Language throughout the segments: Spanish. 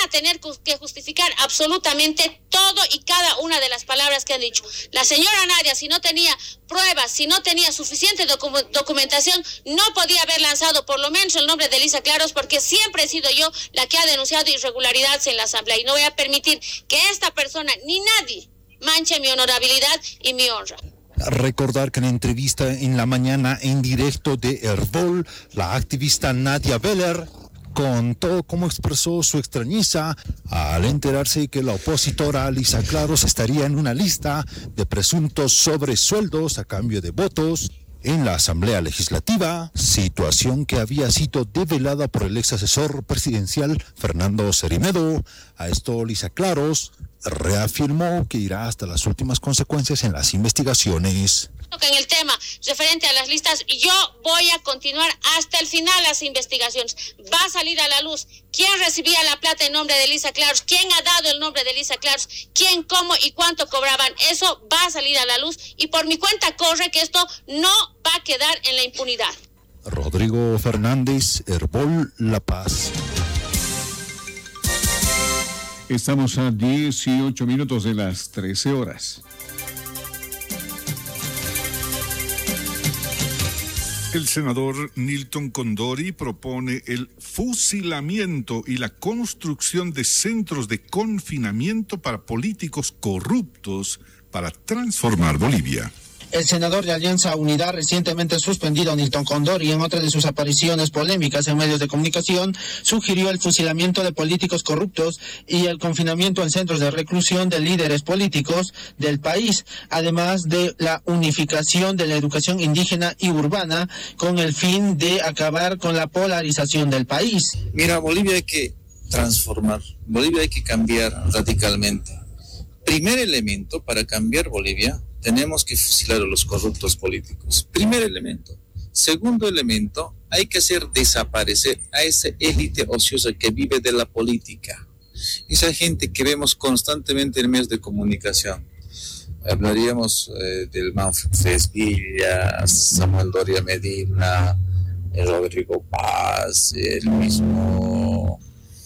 a tener que justificar absolutamente todo y cada una de las palabras que han dicho. La señora Nadia, si no tenía pruebas, si no tenía suficiente documentación, no podía haber lanzado por lo menos el nombre de Elisa Claros, porque siempre he sido yo la que ha denunciado irregularidades en la Asamblea, y no voy a permitir que esta persona ni nadie manche mi honorabilidad y mi honra. Recordar que en la entrevista en la mañana en directo de Herbol, la activista Nadia Beller contó cómo expresó su extrañeza al enterarse que la opositora Elisa Claros estaría en una lista de presuntos sobresueldos a cambio de votos en la Asamblea Legislativa, situación que había sido develada por el ex asesor presidencial Fernando Cerimedo. A esto Elisa Claros reafirmó que irá hasta las últimas consecuencias en las investigaciones. En el tema referente a las listas, yo voy a continuar hasta el final las investigaciones. Va a salir a la luz quién recibía la plata en nombre de Elisa Claros, quién ha dado el nombre de Elisa Claros, quién, cómo y cuánto cobraban. Eso va a salir a la luz y por mi cuenta corre que esto no va a quedar en la impunidad. Rodrigo Fernández, Herbol, La Paz. Estamos a 18 minutos de las 13 horas. El senador Nilton Condori propone el fusilamiento y la construcción de centros de confinamiento para políticos corruptos para transformar Bolivia. El senador de Alianza Unidad, recientemente suspendido Nilton Condori, en otra de sus apariciones polémicas en medios de comunicación, sugirió el fusilamiento de políticos corruptos y el confinamiento en centros de reclusión de líderes políticos del país, además de la unificación de la educación indígena y urbana con el fin de acabar con la polarización del país. Mira, Bolivia hay que transformar, Bolivia hay que cambiar radicalmente. Primer elemento para cambiar Bolivia: tenemos que fusilar a los corruptos políticos. Primer elemento. Segundo elemento, hay que hacer desaparecer a esa élite ociosa que vive de la política. Esa gente que vemos constantemente en medios de comunicación. Hablaríamos del Manfred Villa, Samuel Doria Medina, Rodrigo Paz, el mismo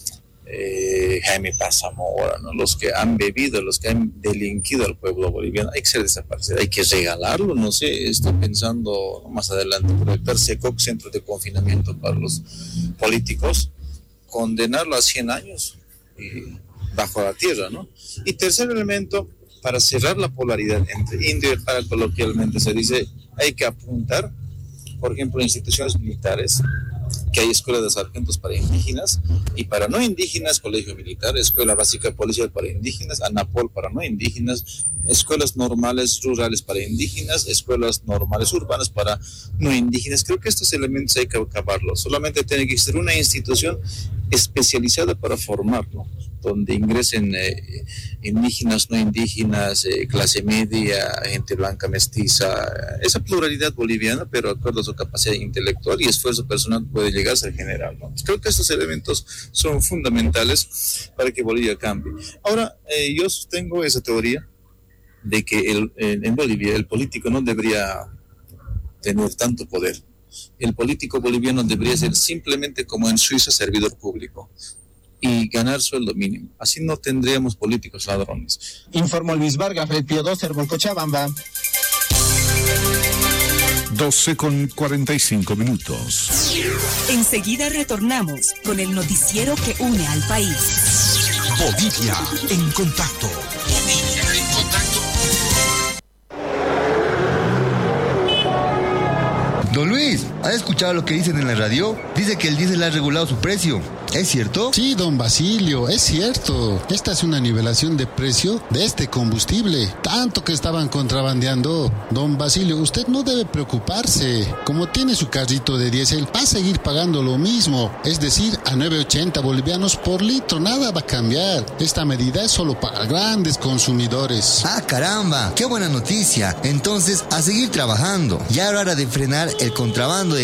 Jaime Paz Zamora, ¿no? Los que han bebido, los que han delinquido al pueblo boliviano, hay que hacer desaparecer, hay que regalarlo, no sé, estoy pensando más adelante, proyectar SECOC, centros de confinamiento para los políticos, condenarlo a 100 años y bajo la tierra, ¿no? Y tercer elemento, para cerrar la polaridad entre indio y para, coloquialmente se dice, hay que apuntar, por ejemplo, instituciones militares, que hay escuelas de sargentos para indígenas y para no indígenas, colegio militar, escuela básica policial para indígenas, ANAPOL para no indígenas, escuelas normales rurales para indígenas, escuelas normales urbanas para no indígenas. Creo que estos elementos hay que acabarlos. Solamente tiene que ser una institución especializada para formarlo, donde ingresen indígenas, no indígenas, clase media, gente blanca, mestiza, esa pluralidad boliviana, pero de acuerdo a su capacidad intelectual y esfuerzo personal puede llegar a ser general, ¿no? Creo que estos elementos son fundamentales para que Bolivia cambie. Ahora, yo sostengo esa teoría de que en Bolivia el político no debería tener tanto poder. El político boliviano debería ser simplemente como en Suiza, servidor público y ganar sueldo mínimo. Así no tendríamos políticos ladrones. Informó Luis Vargas, Red Pío 2, Herbol, Cochabamba. 12:45. Enseguida retornamos con el noticiero que une al país. Bolivia en contacto. Bolivia en contacto. Don Luis, ¿ha escuchado lo que dicen en la radio? Dice que el diésel ha regulado su precio. ¿Es cierto? Sí, don Basilio, es cierto. Esta es una nivelación de precio de este combustible. Tanto que estaban contrabandeando. Don Basilio, usted no debe preocuparse. Como tiene su carrito de diésel, va a seguir pagando lo mismo. Es decir, a 9.80 bolivianos por litro. Nada va a cambiar. Esta medida es solo para grandes consumidores. ¡Ah, caramba! ¡Qué buena noticia! Entonces, a seguir trabajando. Ya era hora de frenar el contrabando de